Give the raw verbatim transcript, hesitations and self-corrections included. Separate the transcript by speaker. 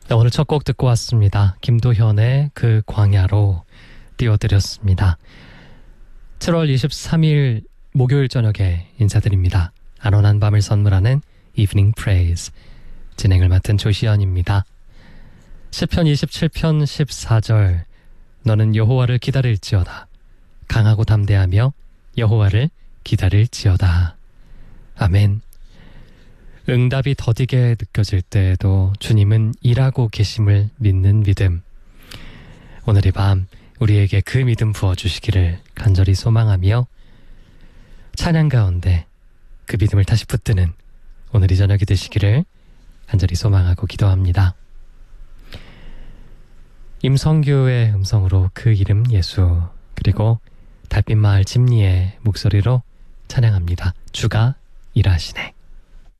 Speaker 1: 네, 오늘 첫 곡 듣고 왔습니다. 김도현의 그 광야로 띄워드렸습니다. 칠월 이십삼일 목요일 저녁에 인사드립니다. 안온한 밤을 선물하는 Evening Praise 진행을 맡은 조시연입니다. 시편 이십칠편 십사절 너는 여호와를 기다릴지어다. 강하고 담대하며 여호와를 기다릴지어다. 아멘. 응답이 더디게 느껴질 때에도 주님은 일하고 계심을 믿는 믿음. 오늘 이 밤 우리에게 그 믿음 부어주시기를 간절히 소망하며 찬양 가운데 그 믿음을 다시 붙드는 오늘 이 저녁이 되시기를 간절히 소망하고 기도합니다. 임성규의 음성으로 그 이름 예수, 그리고 달빛마을 집리의 목소리로 찬양합니다. 주가 일하시네.